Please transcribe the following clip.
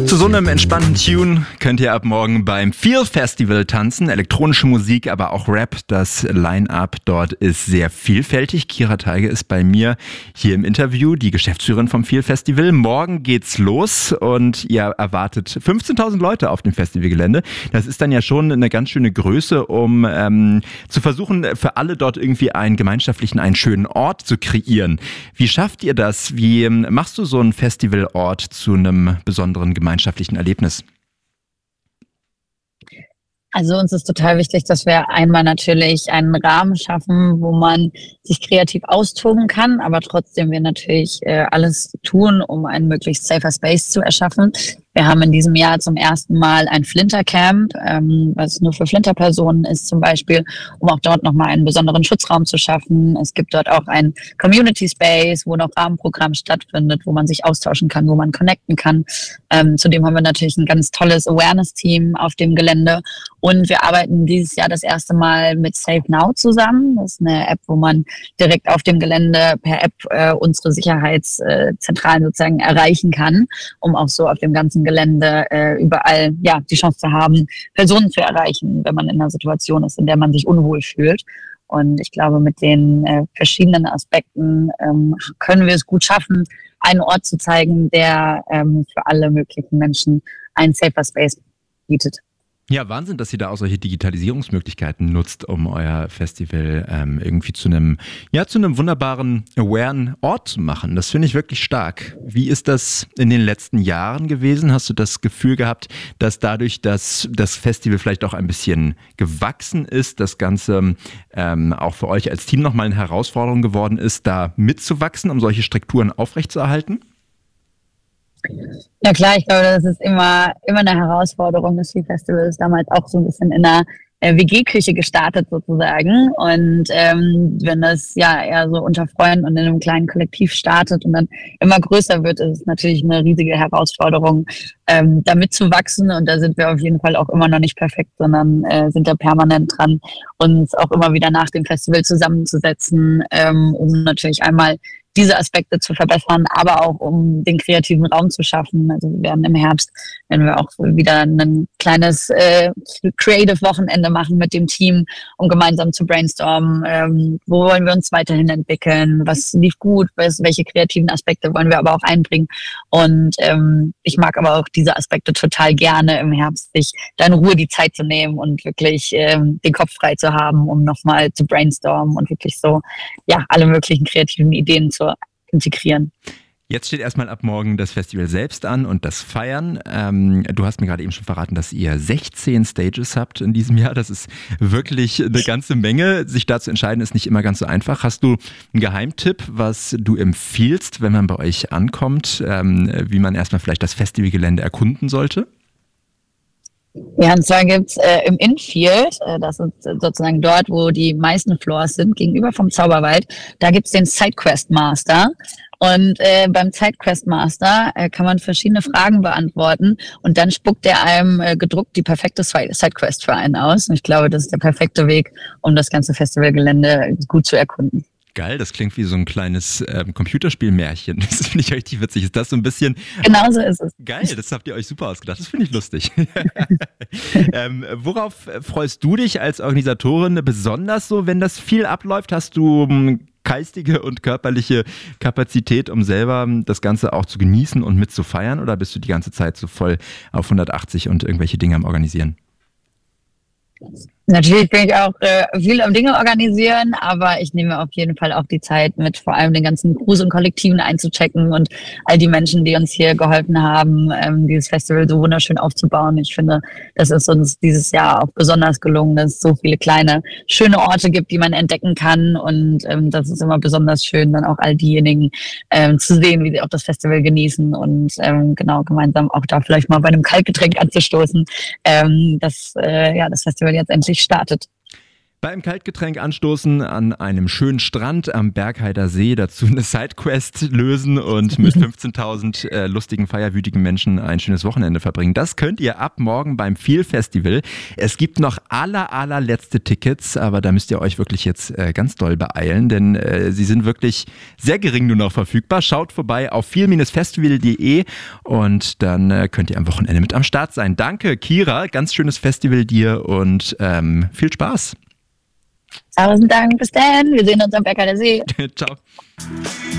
Zu so einem entspannten Tune könnt ihr ab morgen beim Feel Festival tanzen. Elektronische Musik, aber auch Rap. Das Line-Up dort ist sehr vielfältig. Kira Teige ist bei mir hier im Interview, die Geschäftsführerin vom Feel Festival. Morgen geht's los und ihr erwartet 15.000 Leute auf dem Festivalgelände. Das ist dann ja schon eine ganz schöne Größe, um zu versuchen, für alle dort irgendwie einen schönen Ort zu kreieren. Wie schafft ihr das? Wie machst du so einen Festivalort zu einem besonderen gemeinschaftlichen Erlebnis? Also uns ist total wichtig, dass wir einmal natürlich einen Rahmen schaffen, wo man sich kreativ austoben kann, aber trotzdem wir natürlich alles tun, um einen möglichst safer Space zu erschaffen. Wir haben in diesem Jahr zum ersten Mal ein Flintercamp, was nur für Flinterpersonen ist zum Beispiel, um auch dort nochmal einen besonderen Schutzraum zu schaffen. Es gibt dort auch ein Community Space, wo noch Rahmenprogramm stattfindet, wo man sich austauschen kann, wo man connecten kann. Zudem haben wir natürlich ein ganz tolles Awareness-Team auf dem Gelände und wir arbeiten dieses Jahr das erste Mal mit Safe Now zusammen. Das ist eine App, wo man direkt auf dem Gelände per App unsere Sicherheitszentralen sozusagen erreichen kann, um auch so auf dem ganzen Gelände überall die Chance zu haben, Personen zu erreichen, wenn man in einer Situation ist, in der man sich unwohl fühlt. Und ich glaube, mit den verschiedenen Aspekten können wir es gut schaffen, einen Ort zu zeigen, der für alle möglichen Menschen einen safer Space bietet. Ja, Wahnsinn, dass ihr da auch solche Digitalisierungsmöglichkeiten nutzt, um euer Festival irgendwie zu einem wunderbaren, awaren Ort zu machen. Das finde ich wirklich stark. Wie ist das in den letzten Jahren gewesen? Hast du das Gefühl gehabt, dass dadurch, dass das Festival vielleicht auch ein bisschen gewachsen ist, das Ganze auch für euch als Team nochmal eine Herausforderung geworden ist, da mitzuwachsen, um solche Strukturen aufrechtzuerhalten? Ja klar, ich glaube, das ist immer eine Herausforderung. Das Feel Festival ist damals auch so ein bisschen in einer WG-Küche gestartet sozusagen. Und wenn das eher so unter Freunden und in einem kleinen Kollektiv startet und dann immer größer wird, ist es natürlich eine riesige Herausforderung, da mitzuwachsen. Und da sind wir auf jeden Fall auch immer noch nicht perfekt, sondern sind da permanent dran, uns auch immer wieder nach dem Festival zusammenzusetzen, um natürlich einmal diese Aspekte zu verbessern, aber auch um den kreativen Raum zu schaffen. Also wir werden im Herbst, wenn wir auch wieder ein kleines Creative-Wochenende machen mit dem Team, um gemeinsam zu brainstormen, wo wollen wir uns weiterhin entwickeln, was lief gut, welche kreativen Aspekte wollen wir aber auch einbringen. Und ich mag aber auch diese Aspekte total gerne im Herbst, sich da in Ruhe die Zeit zu nehmen und wirklich den Kopf frei zu haben, um nochmal zu brainstormen und wirklich so alle möglichen kreativen Ideen zu integrieren. Jetzt steht erstmal ab morgen das Festival selbst an und das Feiern. Du hast mir gerade eben schon verraten, dass ihr 16 Stages habt in diesem Jahr. Das ist wirklich eine ganze Menge. Sich da zu entscheiden, ist nicht immer ganz so einfach. Hast du einen Geheimtipp, was du empfiehlst, wenn man bei euch ankommt, wie man erstmal vielleicht das Festivalgelände erkunden sollte? Ja, und zwar gibt's im Infield, das ist sozusagen dort, wo die meisten Floors sind, gegenüber vom Zauberwald, da gibt's den Sidequest Master. Und beim Sidequest Master kann man verschiedene Fragen beantworten und dann spuckt er einem gedruckt die perfekte Sidequest für einen aus. Und ich glaube, das ist der perfekte Weg, um das ganze Festivalgelände gut zu erkunden. Geil, das klingt wie so ein kleines Computerspielmärchen. Das finde ich richtig witzig. Ist das so ein bisschen... Genau so ist es. Geil, das habt ihr euch super ausgedacht. Das finde ich lustig. Worauf freust du dich als Organisatorin besonders so, wenn das viel abläuft? Hast du geistige und körperliche Kapazität, um selber das Ganze auch zu genießen und mitzufeiern? Oder bist du die ganze Zeit so voll auf 180 und irgendwelche Dinge am Organisieren? Natürlich bin ich auch viel am Dinge organisieren, aber ich nehme auf jeden Fall auch die Zeit mit, vor allem den ganzen Crews und Kollektiven einzuchecken und all die Menschen, die uns hier geholfen haben, dieses Festival so wunderschön aufzubauen. Ich finde, das ist uns dieses Jahr auch besonders gelungen, dass es so viele kleine, schöne Orte gibt, die man entdecken kann und das ist immer besonders schön, dann auch all diejenigen zu sehen, wie sie auch das Festival genießen und gemeinsam auch da vielleicht mal bei einem Kaltgetränk anzustoßen, dass das Festival jetzt endlich startet. Beim Kaltgetränk anstoßen an einem schönen Strand am Bergheider See, dazu eine Sidequest lösen und mit 15.000 lustigen, feierwütigen Menschen ein schönes Wochenende verbringen. Das könnt ihr ab morgen beim Feel Festival. Es gibt noch allerletzte Tickets, aber da müsst ihr euch wirklich jetzt ganz doll beeilen, denn sie sind wirklich sehr gering nur noch verfügbar. Schaut vorbei auf feel-festival.de und dann könnt ihr am Wochenende mit am Start sein. Danke, Kira, ganz schönes Festival dir und viel Spaß. 1000 Dank, bis dann. Wir sehen uns am Bergheider See. Ciao.